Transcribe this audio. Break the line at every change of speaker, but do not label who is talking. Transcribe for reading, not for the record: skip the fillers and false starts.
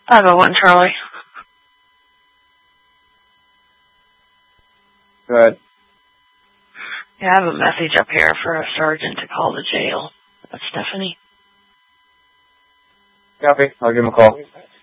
501 Charlie.
Go ahead.
Yeah, I have a message up here for a sergeant to call the jail. That's Stephanie.
Copy. I'll give him a call.